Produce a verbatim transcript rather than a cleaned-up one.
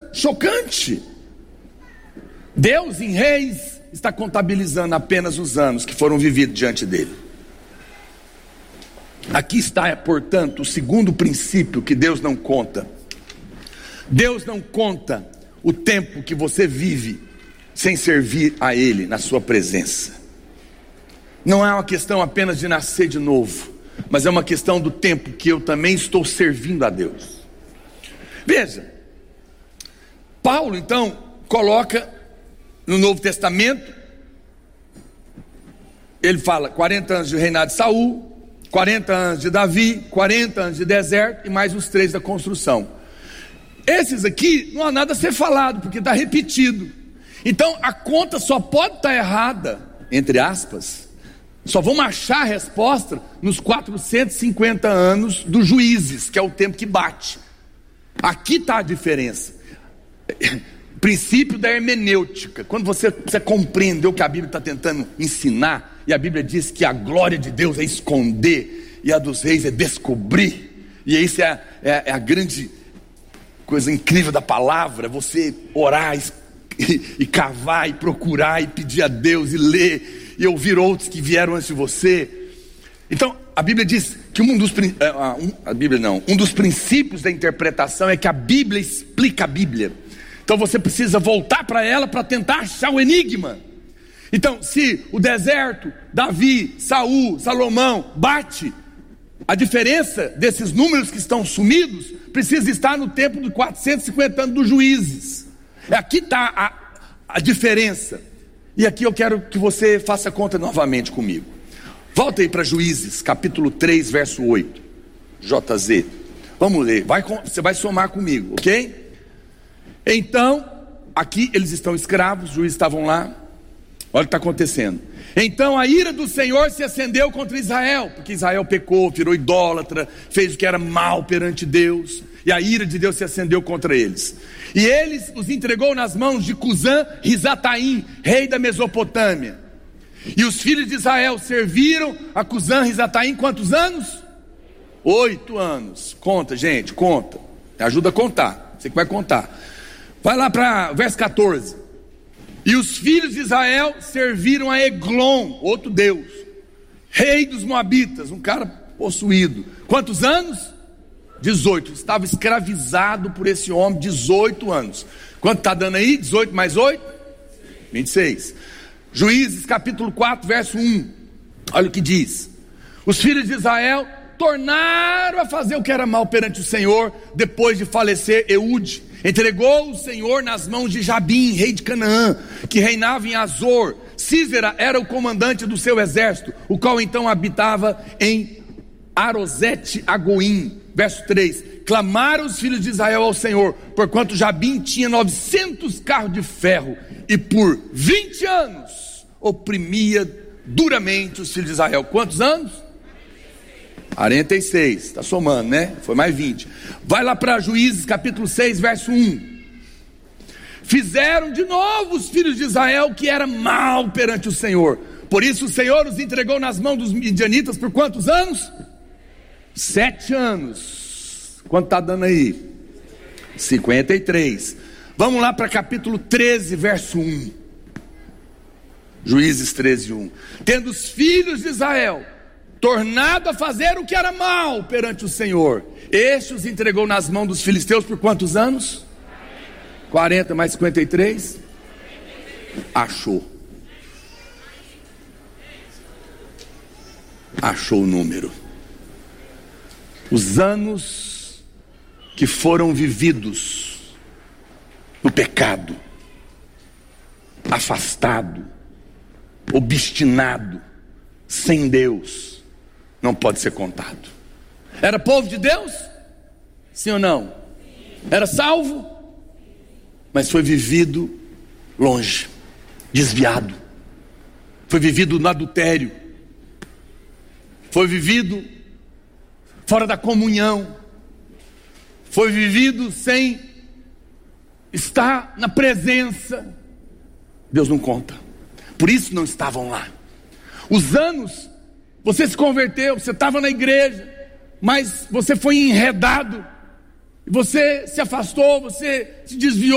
chocante. Deus, em Reis, está contabilizando apenas os anos que foram vividos diante dele. Aqui está, portanto, o segundo princípio que Deus não conta. Deus não conta o tempo que você vive sem servir a Ele na sua presença. Não é uma questão apenas de nascer de novo, mas é uma questão do tempo que eu também estou servindo a Deus. Veja, Paulo então coloca no Novo Testamento, ele fala quarenta anos de reinado de Saul, quarenta anos de Davi, quarenta anos de deserto e mais os três da construção. Esses aqui não há nada a ser falado, porque está repetido. Então a conta só pode estar errada, entre aspas. Só vamos achar a resposta nos quatrocentos e cinquenta anos dos Juízes, que é o tempo que bate. Aqui está a diferença. Princípio da hermenêutica. Quando você, você compreendeu o que a Bíblia está tentando ensinar, e a Bíblia diz que a glória de Deus é esconder, e a dos reis é descobrir, e isso é, é, é a grande coisa incrível da palavra, você orar e, e, e cavar, e procurar, e pedir a Deus, e ler, e ouvir outros que vieram antes de você. Então a Bíblia diz que um dos, um, a Bíblia não, um dos princípios da interpretação é que a Bíblia explica a Bíblia. Então você precisa voltar para ela para tentar achar o enigma. Então, se o deserto, Davi, Saul, Salomão bate, a diferença desses números que estão sumidos precisa estar no tempo de quatrocentos e cinquenta anos dos Juízes. Aqui está a, a diferença. E aqui eu quero que você faça conta novamente comigo. Volta aí para Juízes, capítulo três, verso oito. J Z. Vamos ler, vai, você vai somar comigo, ok? Então, aqui eles estão escravos, os juízes estavam lá. Olha o que está acontecendo. Então a ira do Senhor se acendeu contra Israel, porque Israel pecou, virou idólatra, fez o que era mal perante Deus, e a ira de Deus se acendeu contra eles. E eles os entregou nas mãos de Cusã Risataim, rei da Mesopotâmia. E os filhos de Israel serviram a Cusã Risataim quantos anos? Oito anos. Conta, gente, conta. Me ajuda a contar, você que vai contar. Vai lá para verso quatorze. E os filhos de Israel serviram a Eglon, outro deus, rei dos Moabitas, um cara possuído. Quantos anos? dezoito. Estava escravizado por esse homem, dezoito anos. Quanto está dando aí? dezoito mais oito? vinte e seis. Juízes capítulo quatro, verso um. Olha o que diz. Os filhos de Israel tornaram a fazer o que era mal perante o Senhor, depois de falecer Eude. Entregou o Senhor nas mãos de Jabim, rei de Canaã, que reinava em Azor. Sísera era o comandante do seu exército, o qual então habitava em Arosete Agoim. Verso três. Clamaram os filhos de Israel ao Senhor, porquanto Jabim tinha novecentos carros de ferro, e por vinte anos oprimia duramente os filhos de Israel. Quantos anos? quarenta e seis, está somando, né? Foi mais vinte. Vai lá para Juízes capítulo seis, verso um. Fizeram de novo os filhos de Israel o que era mal perante o Senhor. Por isso o Senhor os entregou nas mãos dos midianitas por quantos anos? Sete anos. Quanto está dando aí? cinquenta e três. Vamos lá para capítulo treze, verso um. Juízes treze, um. Tendo os filhos de Israel tornado a fazer o que era mal perante o Senhor, este os entregou nas mãos dos filisteus por quantos anos? quarenta mais cinquenta e três? Achou. Achou o número. Os anos que foram vividos no pecado, afastado, obstinado, sem Deus, não pode ser contado. Era povo de Deus? Sim ou não? Era salvo? Mas foi vivido longe, desviado. Foi vivido no adultério. Foi vivido fora da comunhão. Foi vivido sem estar na presença. Deus não conta. Por isso não estavam lá. Os anos, você se converteu, você estava na igreja, mas você foi enredado, você se afastou, você se desviou.